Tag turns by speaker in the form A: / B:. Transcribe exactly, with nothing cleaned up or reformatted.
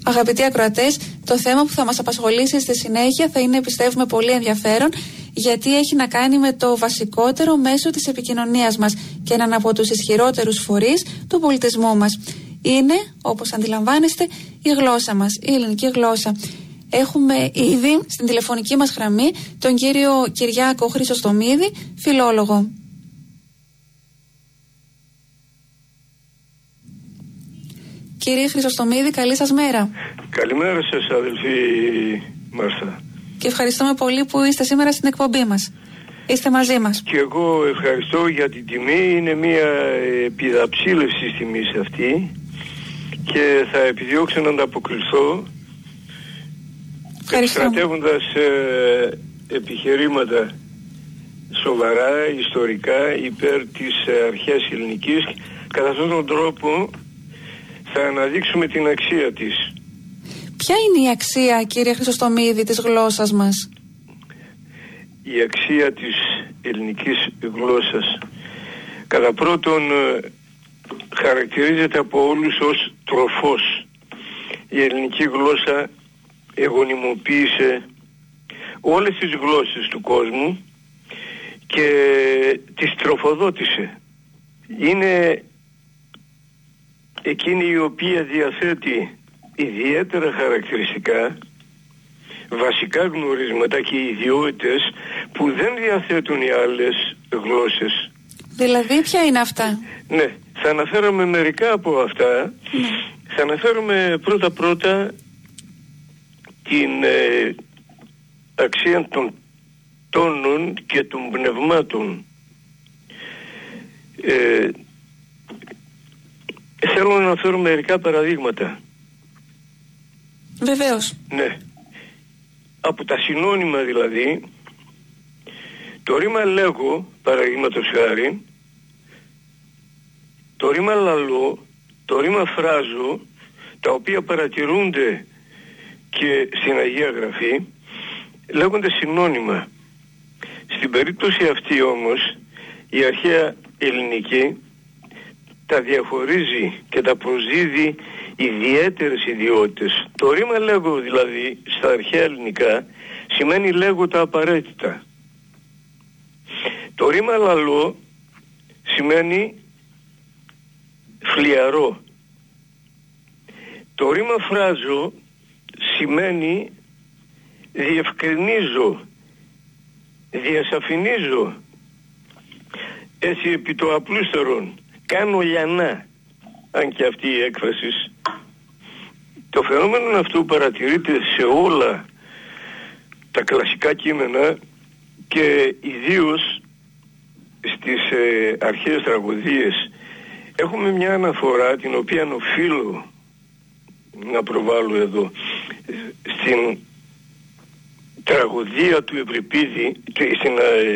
A: Αγαπητοί ακροατές, το θέμα που θα μας απασχολήσει στη συνέχεια θα είναι, πιστεύουμε, πολύ ενδιαφέρον, γιατί έχει να κάνει με το βασικότερο μέσο της επικοινωνίας μας και έναν από τους ισχυρότερους φορείς του πολιτισμού μας. Είναι, όπως αντιλαμβάνεστε, η γλώσσα μας, η ελληνική γλώσσα. Έχουμε ήδη στην τηλεφωνική μας γραμμή τον κύριο Κυριάκο Χρυσοστομίδη, φιλόλογο. Κύριε Χρυσοστομίδη, καλή σας μέρα.
B: Καλημέρα σας, αδελφή Μάρθα.
A: Και ευχαριστούμε πολύ που είστε σήμερα στην εκπομπή μας. Είστε μαζί μας.
B: Και εγώ ευχαριστώ για την τιμή. Είναι μια επιδαψίλευση της τιμής αυτή και θα επιδιώξω να ανταποκριθώ στρατεύοντας ε, επιχειρήματα σοβαρά, ιστορικά, υπέρ της ε, αρχαίας ελληνικής. Κατά αυτόν τον τρόπο θα αναδείξουμε την αξία της.
A: Ποια είναι η αξία, κύριε Χρυσοστομίδη, της γλώσσας μας?
B: Η αξία της ελληνικής γλώσσας κατά πρώτον χαρακτηρίζεται από όλους ως τροφός. Η ελληνική γλώσσα εγωνιμοποίησε όλες τις γλώσσες του κόσμου και τις τροφοδότησε. Είναι εκείνη η οποία διαθέτει ιδιαίτερα χαρακτηριστικά, βασικά γνωρίσματα και ιδιότητες που δεν διαθέτουν οι άλλες γλώσσες.
A: Δηλαδή ποια είναι αυτά?
B: Ναι, θα αναφέρομαι μερικά από αυτά. Ναι. Θα αναφέρομαι πρώτα πρώτα την ε, αξία των τόνων και των πνευμάτων. Ε, θέλω να αναφέρω μερικά παραδείγματα.
A: Βεβαίως.
B: Ναι. Από τα συνώνυμα δηλαδή, το ρήμα λέγω, παραδείγματος χάρη, το ρήμα λαλώ, το ρήμα φράζω, τα οποία παρατηρούνται και στην Αγία Γραφή, λέγονται συνώνυμα. Στην περίπτωση αυτή όμως, η αρχαία ελληνική τα διαχωρίζει και τα προσδίδει ιδιαίτερες ιδιότητες. Το ρήμα λέγω δηλαδή στα αρχαία ελληνικά σημαίνει λέγω τα απαραίτητα. Το ρήμα λαλώ σημαίνει φλιαρό. Το ρήμα φράζω σημαίνει διευκρινίζω, διασαφηνίζω, έτσι επί το απλούστερον, κάνω λιανά, αν και αυτή η έκφραση. Το φαινόμενο αυτό παρατηρείται σε όλα τα κλασικά κείμενα και ιδίως στις ε, αρχαίες τραγωδίες. Έχουμε μια αναφορά την οποία οφείλω να προβάλλω εδώ, στην τραγωδία του Ευρυπίδη, στην,